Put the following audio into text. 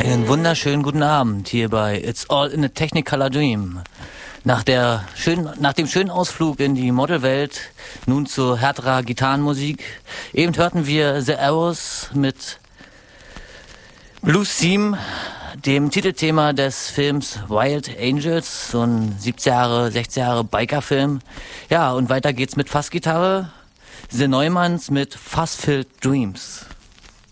Einen wunderschönen guten Abend hier bei It's All in a Technicolor Dream. Nach dem schönen Ausflug in die Modelwelt, nun zur härterer Gitarrenmusik. Eben hörten wir The Arrows mit Blue Theme, dem Titelthema des Films Wild Angels, so ein 60 Jahre Bikerfilm. Ja, und weiter geht's mit Fassgitarre, The Neumanns mit Fuss-Filled Dreams.